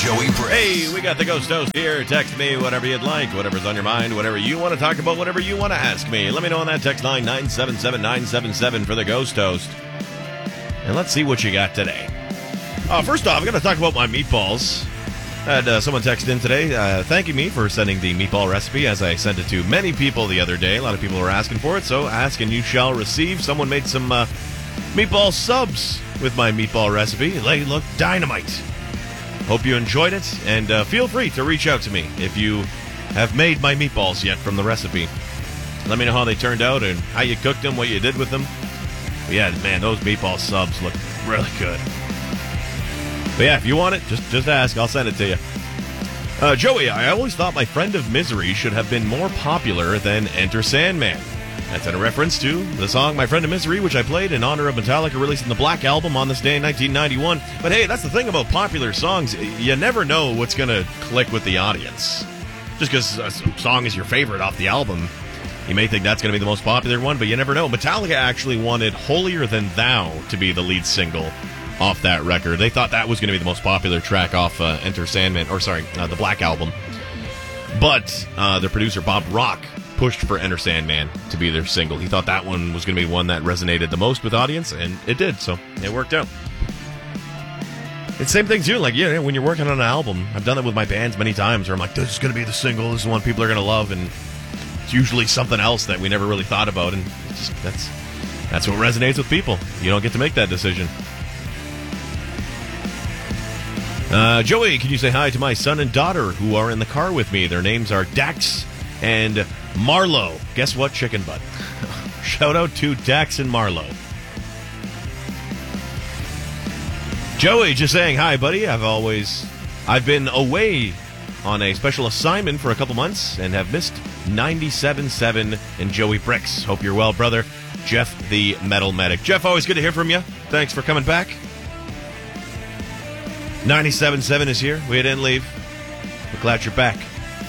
Joey Bricks. Hey, we got the Ghost Toast here. Text me whatever you'd like, whatever's on your mind, whatever you want to talk about, whatever you want to ask me. Let me know on that text line 977-977 for the Ghost Toast. And let's see what you got today. First off, I'm going to talk about my meatballs. I had someone text in today thanking me for sending the meatball recipe as I sent it to many people the other day. A lot of people were asking for it, so ask and you shall receive. Someone made some meatball subs with my meatball recipe. They look dynamite. Hope you enjoyed it, and feel free to reach out to me if you have made my meatballs yet from the recipe. Let me know how they turned out and how you cooked them, what you did with them. But yeah, man, those meatball subs look really good. But yeah, if you want it, just ask. I'll send it to you. Joey, I always thought My Friend of Misery should have been more popular than Enter Sandman. That's in a reference to the song My Friend of Misery, which I played in honor of Metallica releasing the Black Album on this day in 1991. But hey, that's the thing about popular songs. You never know what's going to click with the audience. Just because a song is your favorite off the album, you may think that's going to be the most popular one, but you never know. Metallica actually wanted Holier Than Thou to be the lead single off that record. They thought that was going to be the most popular track off Enter Sandman, the Black Album. But their producer, Bob Rock, pushed for Enter Sandman to be their single. He thought that one was going to be one that resonated the most with audience, and it did, so it worked out. It's the same thing, too. Like, yeah, when you're working on an album, I've done that with my bands many times, where I'm like, this is going to be the single, this is the one people are going to love, and it's usually something else that we never really thought about, and it's just, that's what resonates with people. You don't get to make that decision. Joey, can you say hi to my son and daughter who are in the car with me? Their names are Dax and Marlo. Guess what, chicken butt? Shout out to Dax and Marlo. Joey, just saying hi, buddy. I've been away on a special assignment for a couple months and have missed 97.7 and Joey Bricks. Hope you're well, brother. Jeff the Metal Medic. Jeff, always good to hear from you. Thanks for coming back. 97.7 is here. We didn't leave. We're glad you're back.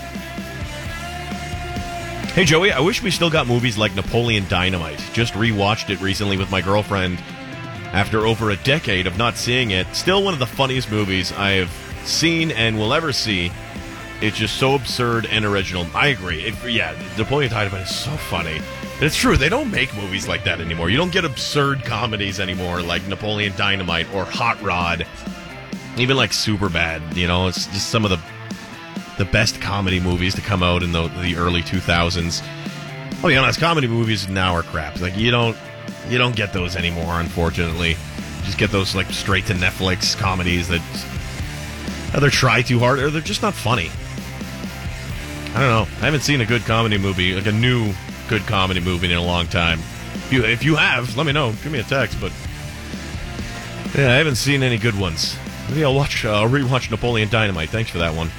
Hey, Joey, I wish we still got movies like Napoleon Dynamite. Just rewatched it recently with my girlfriend after over a decade of not seeing it. Still one of the funniest movies I have seen and will ever see. It's just so absurd and original. I agree. Napoleon Dynamite is so funny. And it's true, they don't make movies like that anymore. You don't get absurd comedies anymore like Napoleon Dynamite or Hot Rod. Even like Superbad, it's just some of the best comedy movies to come out in the early 2000s. I'll be honest, comedy movies now are crap. Like you don't get those anymore, unfortunately. You just get those like straight to Netflix comedies that either try too hard or they're just not funny. I don't know. I haven't seen a good comedy movie, like a new good comedy movie in a long time. If you have, let me know. Give me a text. But yeah, I haven't seen any good ones. Maybe I'll rewatch Napoleon Dynamite. Thanks for that one.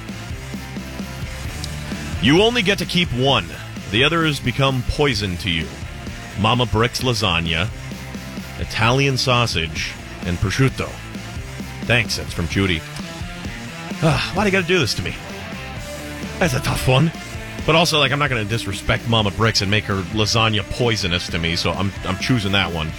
You only get to keep one. The others become poison to you. Mama Bricks lasagna, Italian sausage, and prosciutto. Thanks, that's from Judy. Why do you gotta do this to me? That's a tough one. But also, I'm not gonna disrespect Mama Bricks and make her lasagna poisonous to me, so I'm choosing that one.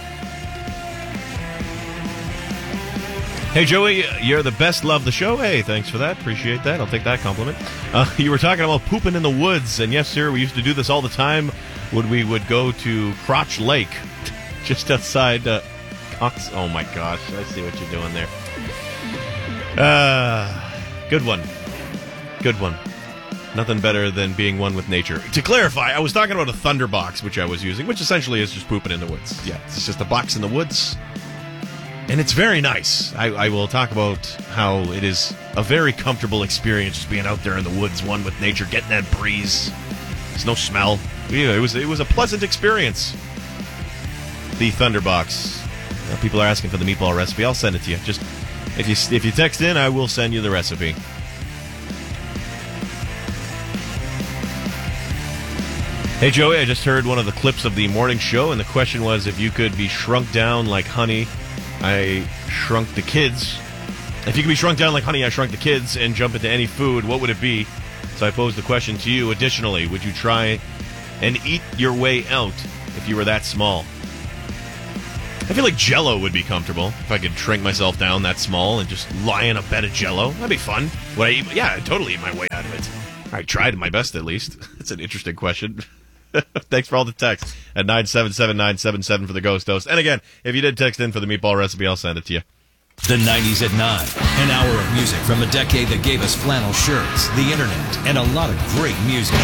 Hey, Joey, you're the best. Love the show. Hey, thanks for that. Appreciate that. I'll take that compliment. You were talking about pooping in the woods, and yes, sir, we used to do this all the time when we would go to Crotch Lake, just outside Cox. Oh, my gosh. I see what you're doing there. Good one. Good one. Nothing better than being one with nature. To clarify, I was talking about a thunderbox, which I was using, which essentially is just pooping in the woods. Yeah, it's just a box in the woods. And it's very nice. I will talk about how it is a very comfortable experience just being out there in the woods, one with nature, getting that breeze. There's no smell. Yeah, it was a pleasant experience. The Thunderbox. People are asking for the meatball recipe. I'll send it to you. Just if you text in, I will send you the recipe. Hey, Joey, I just heard one of the clips of the morning show, and the question was if you could be shrunk down like Honey, I Shrunk the Kids. If you could be shrunk down like Honey, I Shrunk the Kids and jump into any food, what would it be? So I posed the question to you. Additionally, would you try and eat your way out if you were that small? I feel like Jell-O would be comfortable if I could shrink myself down that small and just lie in a bed of Jell-O. That'd be fun. Would I eat? Yeah, I'd totally eat my way out of it. I tried my best, at least. That's an interesting question. Thanks for all the texts at 977-977 for the Ghost Toast. And again, if you did text in for the meatball recipe, I'll send it to you. The 90s at 9. An hour of music from a decade that gave us flannel shirts, the internet, and a lot of great music.